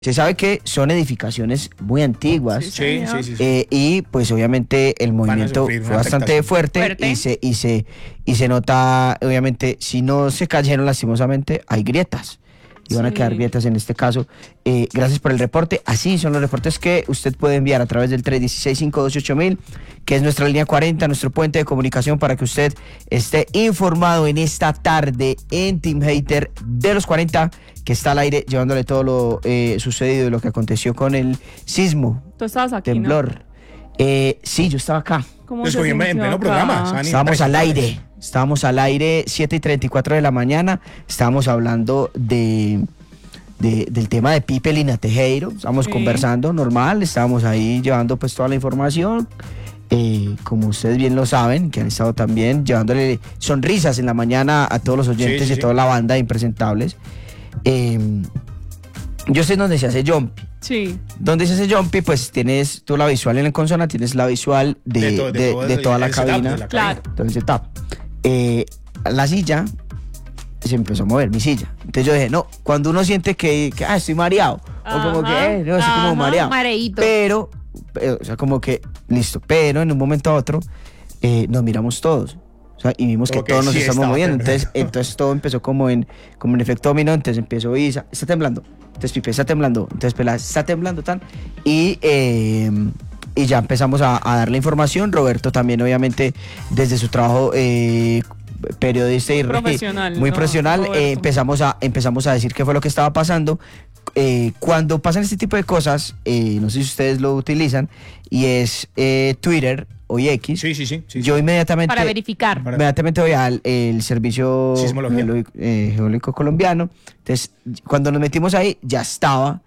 Se sabe que son edificaciones muy antiguas. Sí. Y pues obviamente el movimiento fue bastante fuerte. Y se nota, obviamente, si no se cayeron lastimosamente, hay grietas. Y van a quedar grietas en este caso. Gracias por el reporte. Así son los reportes que usted puede enviar a través del 316-528-8000, que es nuestra línea 40, nuestro puente de comunicación para que usted esté informado en esta tarde en Team Hater de los 40, que está al aire llevándole todo lo sucedido y lo que aconteció con el sismo. ¿Tú estabas aquí, temblor? ¿No? Sí, yo estaba acá. Pues en pleno programa. Estábamos al aire 7:34 de la mañana. Estábamos hablando del tema de Pipe Lina Tejero. Estábamos conversando normal. Estábamos ahí llevando pues toda la información. Como ustedes bien lo saben, que han estado también llevándole sonrisas en la mañana a todos los oyentes y a toda la banda de Impresentables. Yo sé dónde se hace Jumpy. Sí. Donde se hace Jumpy, pues tienes tú la visual en la consola, tienes la visual de toda la cabina. Claro. Entonces se tapa. La silla se empezó a mover, mi silla. Entonces yo dije, no, cuando uno siente que estoy mareado, o como que, no, estoy como mareado. Mareíto. Pero, o sea, como que, listo, pero en un momento a otro, nos miramos todos. O sea, y vimos que todos nos estamos moviendo. Entonces todo empezó como en efecto dominó. Entonces empezó Isa, está temblando. Entonces Pipe está temblando. Entonces Pelá está temblando tan. Y ya empezamos a darle información. Roberto también, obviamente, desde su trabajo periodista y profesional, muy profesional, empezamos a decir qué fue lo que estaba pasando. Cuando pasan este tipo de cosas, no sé si ustedes lo utilizan, y es Twitter o X. Sí. Yo inmediatamente para verificar. Inmediatamente voy al Servicio Geológico Colombiano. Entonces, cuando nos metimos ahí, ya estaba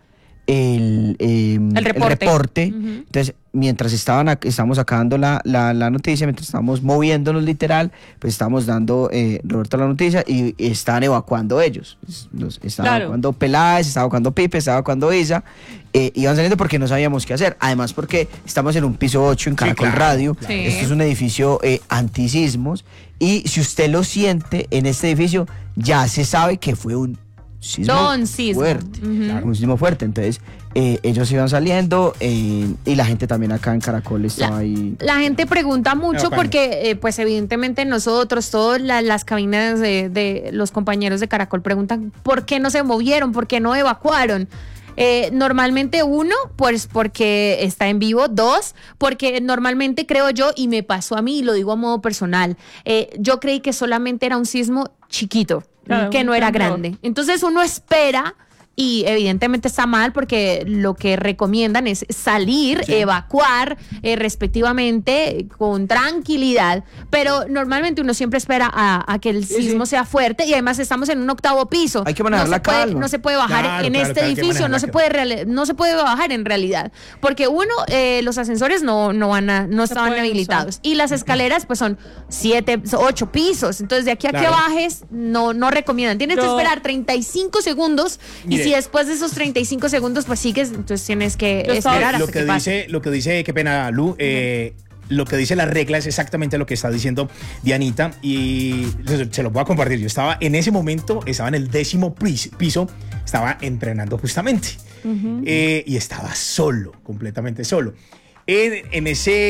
el reporte. Uh-huh. Entonces, mientras estábamos sacando la noticia, mientras estábamos moviéndonos literal, pues estábamos dando Roberto la noticia y estaban evacuando ellos. Estaban evacuando Peláez, estaba evacuando Pipe, estaba evacuando Isa. Iban saliendo porque no sabíamos qué hacer. Además, porque estamos en un piso 8 en Caracol Radio. Sí. Esto es un edificio antisismos. Y si usted lo siente en este edificio, ya se sabe que fue un sismo fuerte. Uh-huh. Un sismo fuerte. Entonces, ellos iban saliendo y la gente también acá en Caracol estaba ahí. La gente pregunta mucho porque, pues evidentemente nosotros, todas las cabinas de los compañeros de Caracol preguntan por qué no se movieron, por qué no evacuaron. Normalmente uno, pues porque está en vivo. Dos, porque normalmente creo yo, y me pasó a mí, y lo digo a modo personal, yo creí que solamente era un sismo chiquito, que no era grande. Entonces uno espera, y evidentemente está mal porque lo que recomiendan es salir, evacuar respectivamente con tranquilidad, pero normalmente uno siempre espera a que el sismo sea fuerte, y además estamos en un 8º piso. Hay que manejar la calma. No se puede bajar en este edificio, no se puede bajar en realidad, porque los ascensores no estaban habilitados, y las escaleras pues son 7, 8 pisos, entonces de aquí a que bajes no recomiendan, tienes que esperar 35 segundos. Y si después de esos 35 segundos pues sigues, entonces tienes que esperar hasta que pase. Lo que dice, qué pena, Lu, lo que dice la regla es exactamente lo que está diciendo Dianita, y se lo voy a compartir. Yo estaba en ese momento, estaba en el 10º piso, estaba entrenando justamente, y estaba solo, completamente solo. En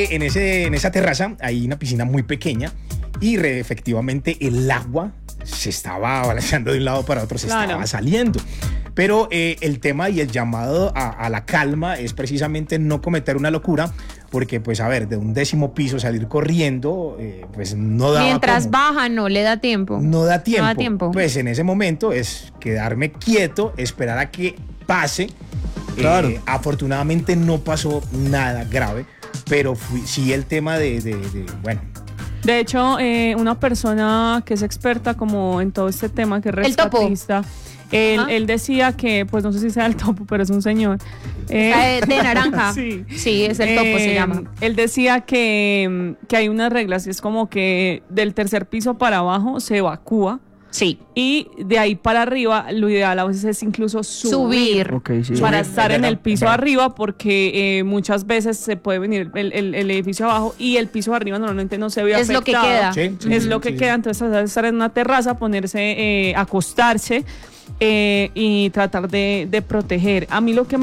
esa terraza hay una piscina muy pequeña, y efectivamente el agua se estaba balanceando de un lado para otro, estaba saliendo. Pero el tema y el llamado a la calma es precisamente no cometer una locura, porque pues a ver, de un 10º piso salir corriendo, pues no da. Mientras baja no le da tiempo. No da tiempo. Pues en ese momento es quedarme quieto, esperar a que pase. Claro. Afortunadamente no pasó nada grave, pero sí el tema bueno. De hecho, una persona que es experta como en todo este tema, que es rescatista, él decía que, pues no sé si sea el Topo, pero es un señor. De naranja. Sí, es el Topo, se llama. Él decía que hay unas reglas, y es como que del 3er piso para abajo se evacúa. Sí. Y de ahí para arriba, lo ideal a veces es incluso subir. Para estar en el piso arriba, porque muchas veces se puede venir el edificio abajo, y el piso de arriba normalmente no se ve afectado. Es lo que queda. Es lo que queda. Entonces, estar en una terraza, ponerse, acostarse y tratar de proteger. A mí lo que